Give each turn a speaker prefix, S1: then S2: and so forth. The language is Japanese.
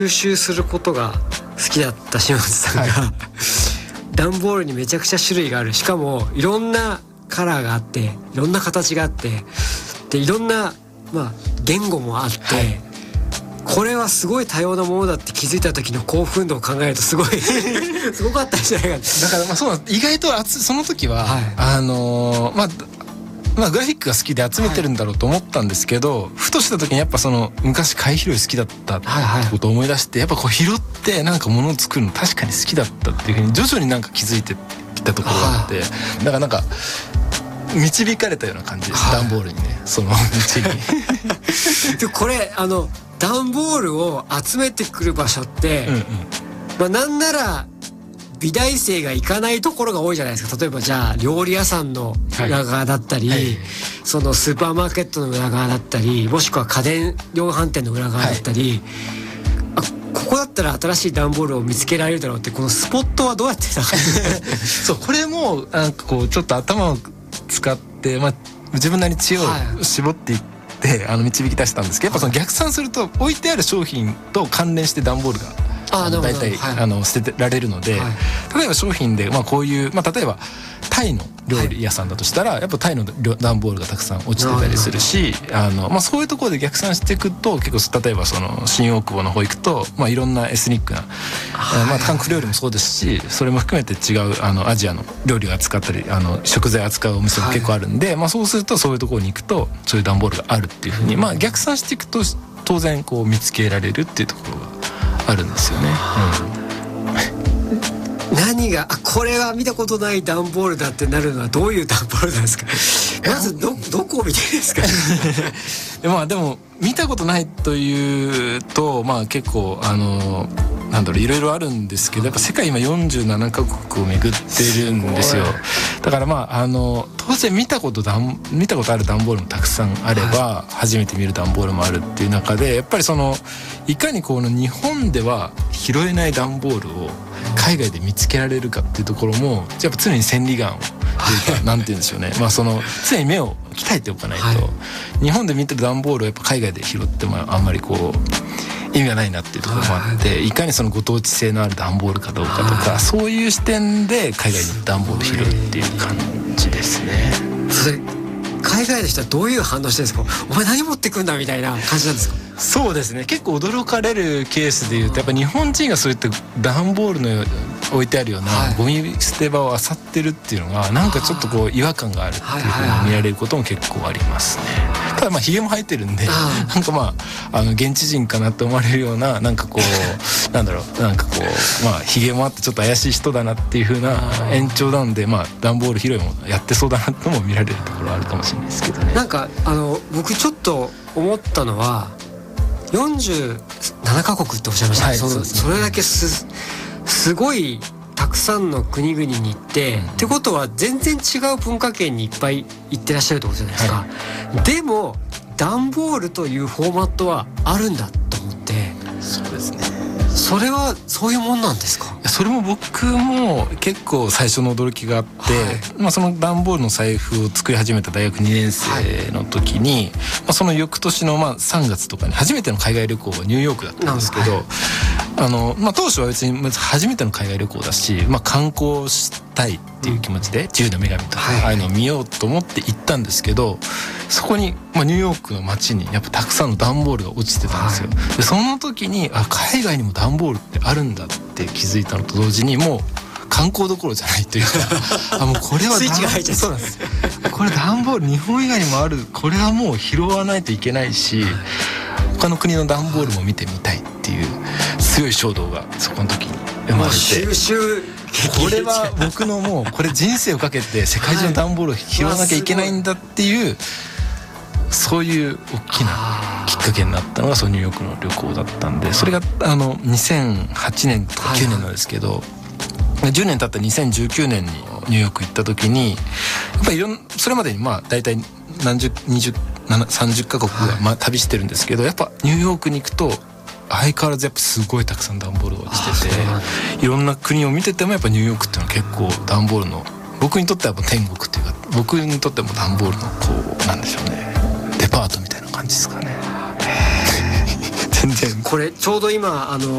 S1: 収集することが好きだった島津さんが、はい、段ボールにめちゃくちゃ種類がある、しかもいろんなカラーがあっていろんな形があってでいろんな、言語もあって、はい、これはすごい多様なものだって気づいた時の興奮度を考えるとすごいすごかったんじゃないか。
S2: だからそう意外とその時は、はい、グラフィックが好きで集めてるんだろうと思ったんですけど、はい、ふとした時にやっぱその昔貝拾い好きだったってことを思い出して、やっぱこう拾ってなんか物を作るの確かに好きだったっていうふうに徐々になんか気づいてきたところがあって、だからなんか導かれたような感じです、段ボールにね、その道に
S1: でこれ段ボールを集めてくる場所って、なんなら美大生が行かないところが多いじゃないですか。例えばじゃあ料理屋さんの裏側だったり、はいはい、そのスーパーマーケットの裏側だったり、もしくは家電量販店の裏側だったり、はい、ここだったら新しい段ボールを見つけられるだろうって、このスポットはどうやってたか
S2: そう、これもなんかこうちょっと頭を使って、自分なりに知恵を絞っていって、導き出したんですけど、やっぱその逆算すると置いてある商品と関連して段ボールが大体、捨てられるので、はい、例えば商品で、こういう、例えばタイの料理屋さんだとしたら、やっぱタイの段ボールがたくさん落ちてたりするし、そういうところで逆算していくと結構、例えばその新大久保の方行くと、いろんなエスニックな、韓国料理もそうですし、それも含めて違うアジアの料理を扱ったり食材を扱うお店も結構あるんで、そうするとそういうところに行くとそういう段ボールがあるっていうふうに、逆算していくと当然こう見つけられるっていうところがあるんですよね。
S1: 何がこれは見たことない段ボールだってなるのはどういう段ボールなんですか。まずどこを見てるんですか
S2: でも見たことないというと、結構いろいろあるんですけど、やっぱ世界今47カ国を巡ってるんですよ。だから当然見たことある段ボールもたくさんあれば、初めて見る段ボールもあるっていう中で、やっぱりいかにこの日本では拾えない段ボールを海外で見つけられるかっていうところもやっぱ常に千里眼をというかなんて言うんでしょうね、常に目を鍛えておかないと、日本で見てる段ボールをやっぱ海外で拾ってもあんまりこう意味がないなっていうところもあって、いかにそのご当地性のある段ボールかどうかとか、そういう視点で海外に段ボール拾うっていう感じですね。
S1: それ海外の人はどういう反応してるんですか。お前何持ってくんだみたいな感じなんですか。
S2: そうですね、結構驚かれるケースでいうと、やっぱ日本人がそういった段ボールの置いてあるようなゴミ捨て場を漁ってるっていうのがなんかちょっとこう違和感があるっていうふうに見られることも結構ありますね。ただひげも生えてるんで、なんか現地人かなって思われるような、なんかこうなんかこうひげもあってちょっと怪しい人だなっていうふうな延長なんで、段ボール拾いもやってそうだなとも見られるところはあるかもしれないですけどね。
S1: なんか僕ちょっと思ったのは47カ国っておっしゃいました、それだけすごいたくさんの国々に行って、ってことは全然違う文化圏にいっぱい行ってらっしゃるってことじゃないですか、でも段ボールというフォーマットはあるんだと思って。
S2: そうですね、
S1: それはそういうもんなんですか。
S2: それも僕も結構最初の驚きがあって、その段ボールの財布を作り始めた大学2年生の時に、その翌年の3月とかに初めての海外旅行がニューヨークだったんですけど、当初は別に初めての海外旅行だし、観光したいっていう気持ちで自由の女神とかああいうのを見ようと思って行ったんですけど、そこに、ニューヨークの街にやっぱたくさんの段ボールが落ちてたんですよ、でその時に海外にも段ボールってあるんだって気づいたのと同時に、もう観光どころじゃないというかもうこれは
S1: スイッチが入っちゃう。
S2: そうなんです、これ段ボール日本以外にもある、これはもう拾わないといけないし、他の国の段ボールも見てみたいっていう強い衝動がそこの時に生まれて、
S1: 収集
S2: これは僕のもうこれ人生をかけて世界中の段ボールを拾わなきゃいけないんだっていう、そういう大きなきっかけになったのがそのニューヨークの旅行だったんで、それが2008年とか9年なんですけど、10年経った2019年にニューヨーク行った時に、やっぱりそれまでに大体30カ国が旅してるんですけど、やっぱニューヨークに行くと相変わらずやっぱすごいたくさん段ボールが落ちてて、いろんな国を見ててもやっぱニューヨークっていうのは結構段ボールの、僕にとっては天国っていうか、僕にとっても段ボールのこうなんでしょうね、デパートみたいな感じですかね。全然
S1: これちょうど今